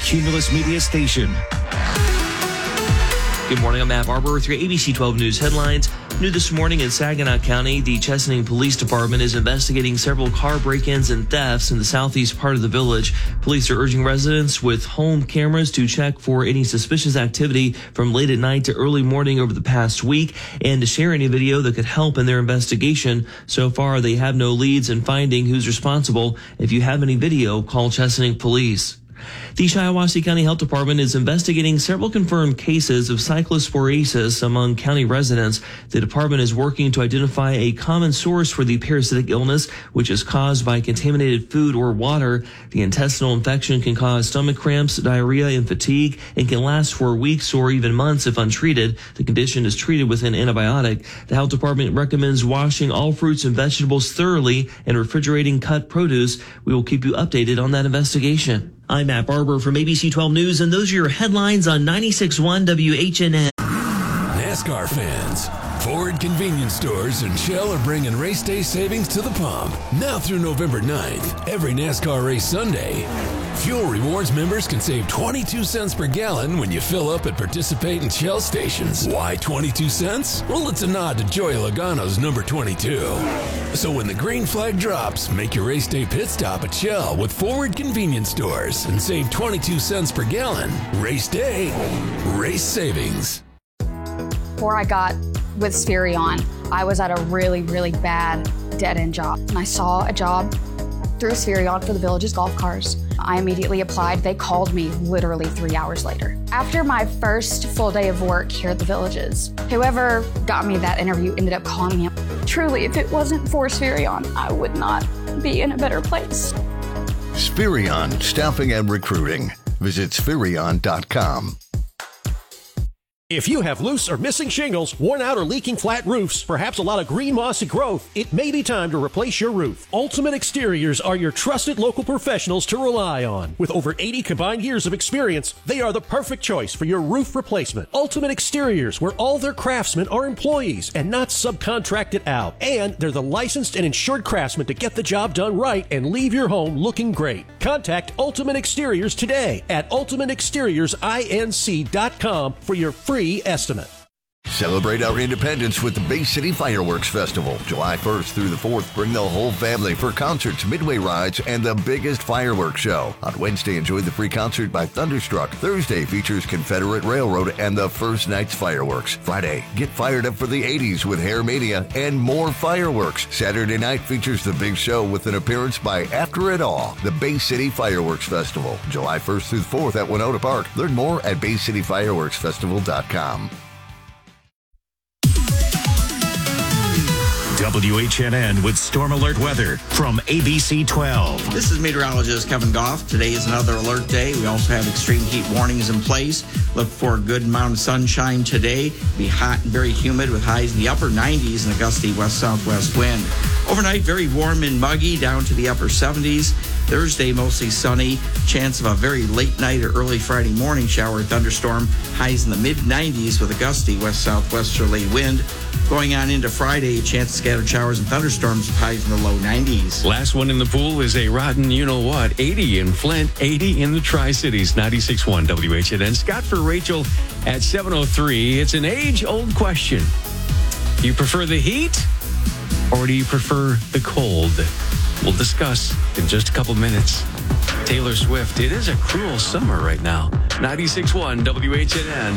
Cumulus Media Station. Good morning, I'm Matt Barber with your ABC 12 News headlines. New this morning in Saginaw County, the Chesaning Police Department is investigating several car break-ins and thefts in the southeast part of the village. Police are urging residents with home cameras to check for any suspicious activity from late at night to early morning over the past week and to share any video that could help in their investigation. So far, they have no leads in finding who's responsible. If you have any video, call Chesaning Police. The Shiawassee County Health Department is investigating several confirmed cases of cyclosporiosis among county residents. The department is working to identify a common source for the parasitic illness, which is caused by contaminated food or water. The intestinal infection can cause stomach cramps, diarrhea, and fatigue, and can last for weeks or even months if untreated. The condition is treated with an antibiotic. The health department recommends washing all fruits and vegetables thoroughly and refrigerating cut produce. We will keep you updated on that investigation. I'm Matt Barber from ABC 12 News, and those are your headlines on 96.1 WHNN. NASCAR fans, Ford Convenience Stores and Shell are bringing race day savings to the pump. Now through November 9th, every NASCAR race Sunday, Fuel Rewards members can save 22 cents per gallon when you fill up at participating Shell stations. Why 22 cents? Well, it's a nod to Joey Logano's number 22. So when the green flag drops, make your race day pit stop at Shell with Ford Convenience Stores and save 22 cents per gallon. Race day, race savings. Before I got with Spherion, I was at a really, really bad dead-end job. And I saw a job through Spherion for the Village's golf cars. I immediately applied. They called me literally 3 hours later. After my first full day of work here at the Villages, whoever got me that interview ended up calling me. Truly, if it wasn't for Spherion, I would not be in a better place. Spherion Staffing and Recruiting. Visit Spherion.com. If you have loose or missing shingles, worn out or leaking flat roofs, perhaps a lot of green mossy growth, it may be time to replace your roof. Ultimate Exteriors are your trusted local professionals to rely on. With over 80 combined years of experience, they are the perfect choice for your roof replacement. Ultimate Exteriors, where all their craftsmen are employees and not subcontracted out. And they're the licensed and insured craftsmen to get the job done right and leave your home looking great. Contact Ultimate Exteriors today at ultimateexteriorsINC.com for your free estimate. Celebrate our independence with the Bay City Fireworks Festival. July 1st through the 4th, bring the whole family for concerts, midway rides, and the biggest fireworks show. On Wednesday, enjoy the free concert by Thunderstruck. Thursday features Confederate Railroad and the First Night's Fireworks. Friday, get fired up for the 80s with Hair Mania and more fireworks. Saturday night features the big show with an appearance by After It All, the Bay City Fireworks Festival. July 1st through the 4th at Winona Park. Learn more at BayCityFireworksFestival.com. WHNN with Storm Alert weather from ABC 12. This is meteorologist Kevin Goff. Today is another alert day. We also have extreme heat warnings in place. Look for a good amount of sunshine today. Be hot and very humid with highs in the upper 90s and a gusty west-southwest wind. Overnight, very warm and muggy down to the upper 70s. Thursday, mostly sunny. Chance of a very late night or early Friday morning shower or thunderstorm. Highs in the mid-90s with a gusty west-southwesterly wind. Going on into Friday, a chance of scattered showers and thunderstorms with highs in the low 90s. Last one in the pool is a rotten you-know-what. 80 in Flint, 80 in the Tri-Cities. 96.1 WHNN. Scott for Rachel at 7:03. It's an age-old question. Do you prefer the heat or do you prefer the cold? We'll discuss in just a couple minutes. Taylor Swift, it is a cruel summer right now. 96.1 WHNN.